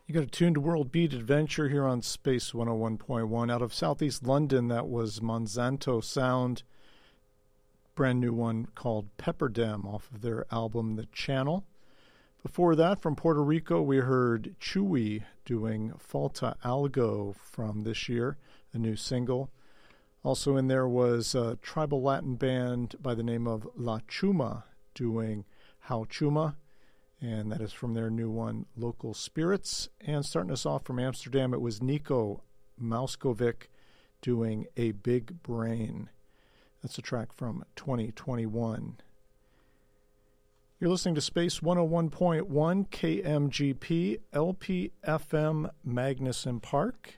You got a tune to World Beat Adventure here on Space 101.1. Out of Southeast London, that was Monsanto Sound. Brand new one called Pepperdam off of their album The Channel. Before that, from Puerto Rico, we heard Chewy doing Falta Algo from this year, a new single. Also in there was a tribal Latin band by the name of La Chuma doing How Chuma, and that is from their new one, Local Spirits. And starting us off from Amsterdam, it was Nico Mauskovic doing A Big Brain. That's a track from 2021. You're listening to Space 101.1 KMGP LPFM Magnuson Park.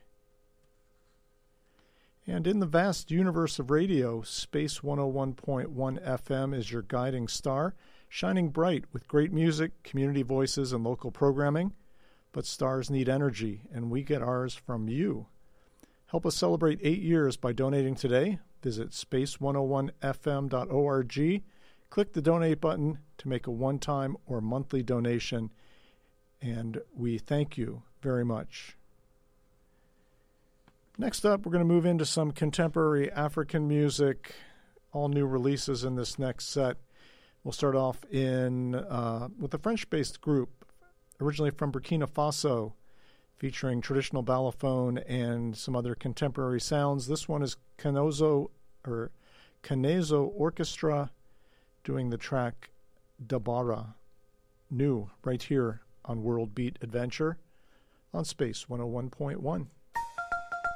And in the vast universe of radio, Space 101.1 FM is your guiding star, shining bright with great music, community voices, and local programming. But stars need energy, and we get ours from you. Help us celebrate 8 years by donating today. Visit space101fm.org. Click the donate button to make a one-time or monthly donation, and we thank you very much. Next up, we're going to move into some contemporary African music, all new releases in this next set. We'll start off with a French-based group, originally from Burkina Faso, featuring traditional balafon and some other contemporary sounds. This one is Canezo Orchestra doing the track Dabara, new right here on World Beat Adventure on Space 101.1.